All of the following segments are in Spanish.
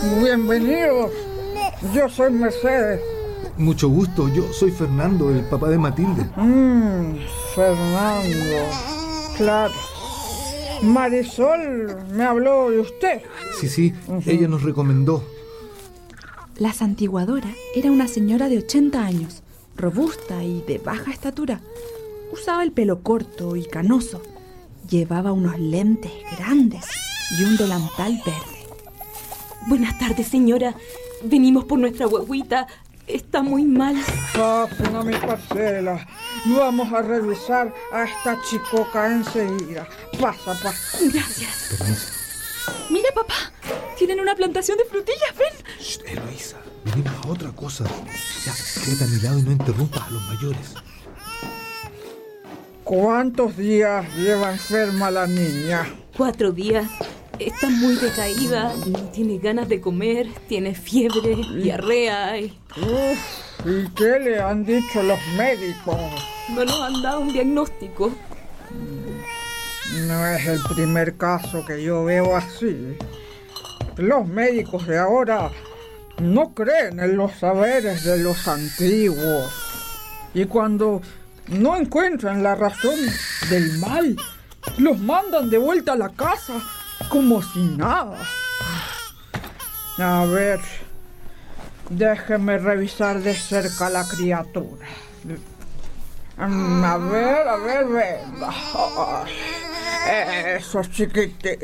Bienvenidos. Yo soy Mercedes. Mucho gusto, yo soy Fernando, el papá de Matilde. Fernando. Claro. Marisol me habló de usted. Sí, ella nos recomendó. La santiguadora era una señora de 80 años, robusta y de baja estatura. Usaba el pelo corto y canoso. Llevaba unos lentes grandes y un delantal verde. Buenas tardes, señora. Venimos por nuestra guagüita. Está muy mal. Pasen a mi parcela. Vamos a revisar a esta chicoca enseguida. Pasa. Gracias. Permiso. Mira, papá. Tienen una plantación de frutillas, ven. Shh, Eloísa, venimos a otra cosa. Ya, quédate a mi lado y no interrumpas a los mayores. ¿Cuántos días lleva enferma la niña? 4 días. Está muy decaída. No tiene ganas de comer. Tiene fiebre, diarrea y... ¿Y qué le han dicho los médicos? No nos han dado un diagnóstico. No es el primer caso que yo veo así. Los médicos de ahora no creen en los saberes de los antiguos. Y cuando no encuentran la razón del mal, los mandan de vuelta a la casa como si nada. A ver, déjeme revisar de cerca la criatura. A ver, venga. Eso, chiquitita.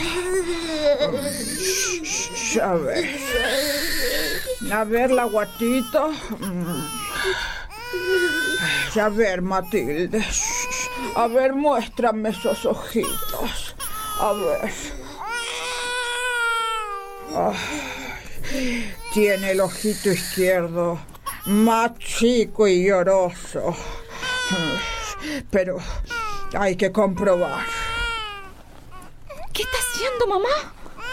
A ver, la guatita. A ver, Matilde. A ver, muéstrame esos ojitos. A ver. Tiene el ojito izquierdo más chico y lloroso. Pero hay que comprobar. ¿Qué está haciendo, mamá?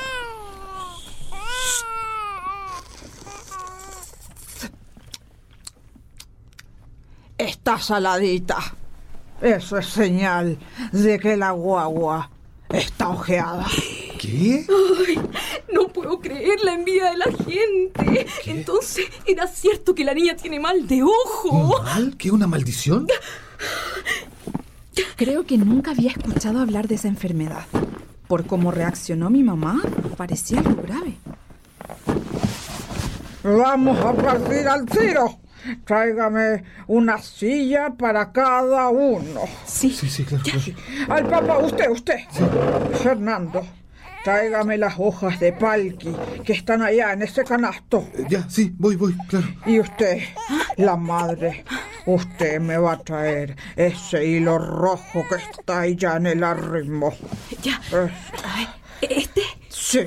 Está saladita. Eso es señal de que la guagua está ojeada. ¿Qué? Ay, no puedo creer la envidia de la gente. ¿Qué? Entonces, ¿era cierto que la niña tiene mal de ojo? ¿Mal? ¿Qué? ¿Una maldición? Creo que nunca había escuchado hablar de esa enfermedad. Por cómo reaccionó mi mamá, parecía algo grave. Vamos a partir al tiro. Tráigame una silla para cada uno. Sí, claro. Al papá, usted. Sí. Fernando, tráigame las hojas de palqui que están allá en ese canasto. Ya, sí, voy, claro. Y usted, la madre, usted me va a traer ese hilo rojo que está allá en el arrimo. Ya. A ver, ¿este? Sí.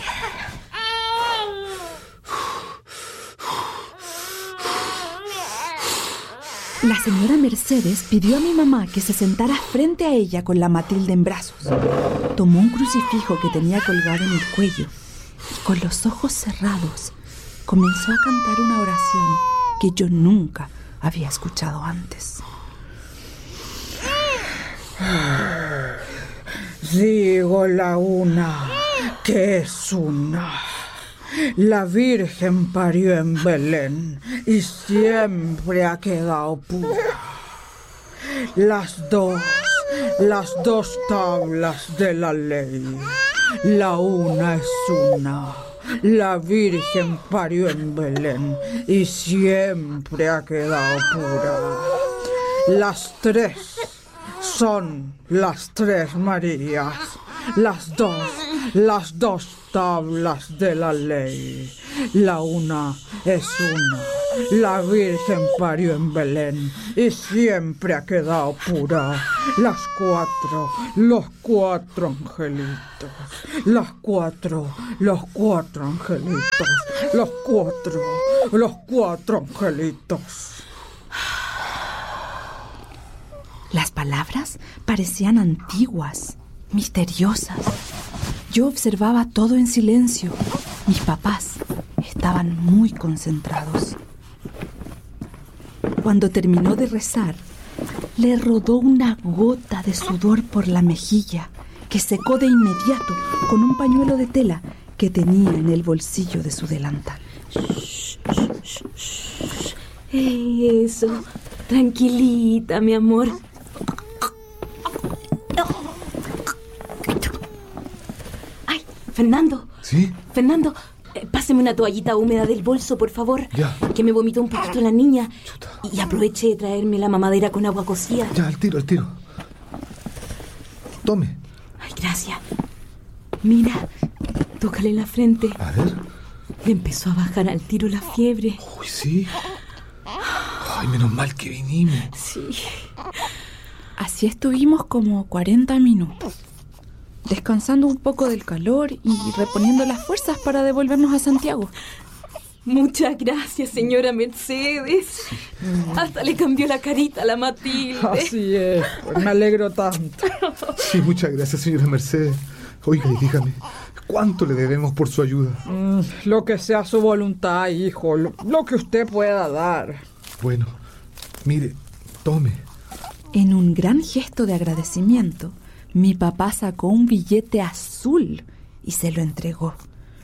La señora Mercedes pidió a mi mamá que se sentara frente a ella con la Matilde en brazos. Tomó un crucifijo que tenía colgado en el cuello y con los ojos cerrados comenzó a cantar una oración que yo nunca había escuchado antes. Digo la una, que es una. La Virgen parió en Belén y siempre ha quedado pura. Las dos tablas de la ley. La una es una. La Virgen parió en Belén y siempre ha quedado pura. Las tres son las tres Marías. Las dos tablas de la ley. La una es una. La Virgen parió en Belén y siempre ha quedado pura. Los cuatro angelitos. Los cuatro angelitos. Los cuatro angelitos. Las palabras parecían antiguas, misteriosas. Yo observaba todo en silencio. Mis papás estaban muy concentrados. Cuando terminó de rezar, le rodó una gota de sudor por la mejilla, que secó de inmediato con un pañuelo de tela que tenía en el bolsillo de su delantal. Eso, tranquilita, mi amor. Ay, Fernando. ¿Sí? Fernando, páseme una toallita húmeda del bolso, por favor. Ya. Que me vomitó un poquito la niña. Chuta. Y aproveche de traerme la mamadera con agua cocida. Ya, al tiro. Tome. Ay, gracias. Mira, tócale la frente. A ver. Le empezó a bajar al tiro la fiebre. Uy, sí. Ay, menos mal que vinimos. Sí. Así estuvimos como 40 minutos, descansando un poco del calor y reponiendo las fuerzas para devolvernos a Santiago. Muchas gracias, señora Mercedes. Hasta le cambió la carita a la Matilde. Así es, pues me alegro tanto. Sí, muchas gracias, señora Mercedes. Oiga, y dígame, ¿cuánto le debemos por su ayuda? Lo que sea su voluntad, hijo, lo que usted pueda dar. Bueno, mire, tome. En un gran gesto de agradecimiento, mi papá sacó un billete azul y se lo entregó.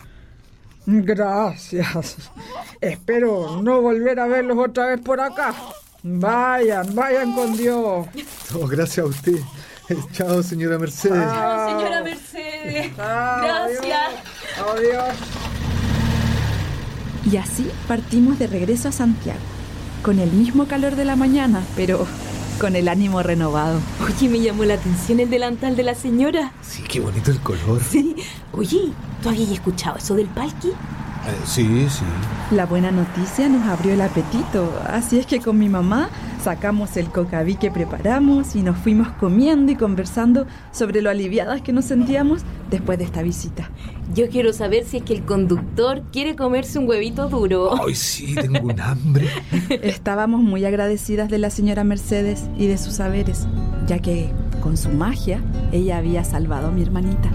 Gracias. Espero no volver a verlos otra vez por acá. Vayan con Dios. Oh, gracias a usted. Chao, señora Mercedes. Señora Mercedes. Gracias. Adiós. Y así partimos de regreso a Santiago, con el mismo calor de la mañana, pero con el ánimo renovado. Oye, me llamó la atención el delantal de la señora. Sí, qué bonito el color. Sí. Oye, ¿tú habías escuchado eso del palqui? Sí. La buena noticia nos abrió el apetito, así es que con mi mamá sacamos el cocaví que preparamos y nos fuimos comiendo y conversando sobre lo aliviadas que nos sentíamos después de esta visita. Yo quiero saber si es que el conductor quiere comerse un huevito duro. Ay, sí, tengo un hambre. Estábamos muy agradecidas de la señora Mercedes y de sus saberes, ya que con su magia ella había salvado a mi hermanita.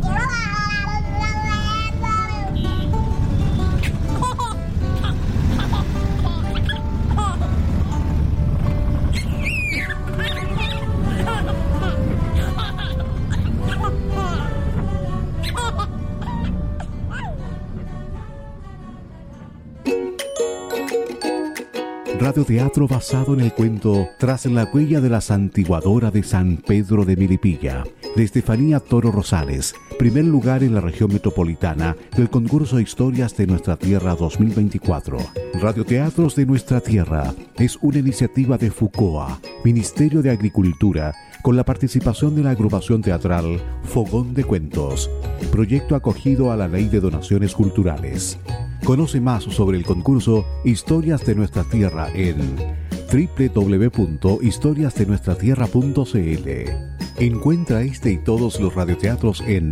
Radioteatro basado en el cuento Tras la huella de la santiguadora de San Pedro de Melipilla, de Estefanía Toro Rosales, primer lugar en la región metropolitana del concurso Historias de Nuestra Tierra 2024. Radioteatros de Nuestra Tierra es una iniciativa de FUCOA, Ministerio de Agricultura, con la participación de la agrupación teatral Fogón de Cuentos, proyecto acogido a la Ley de Donaciones Culturales. Conoce más sobre el concurso Historias de Nuestra Tierra en www.historiasdenuestratierra.cl. Encuentra este y todos los radioteatros en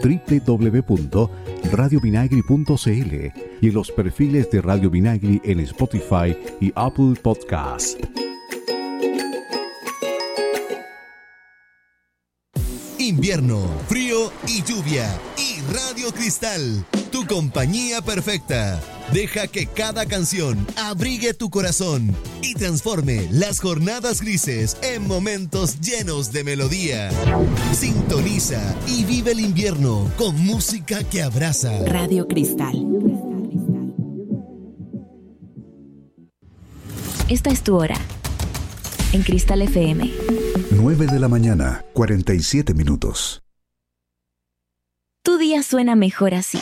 www.radiovinagri.cl y en los perfiles de Radio Vinagri en Spotify y Apple Podcast. Invierno, frío y lluvia. Y Radio Cristal, tu compañía perfecta. Deja que cada canción abrigue tu corazón y transforme las jornadas grises en momentos llenos de melodía. Sintoniza y vive el invierno con música que abraza. Radio Cristal. Esta es tu hora. En Cristal FM. 9 de la mañana, 47 minutos. Tu día suena mejor así.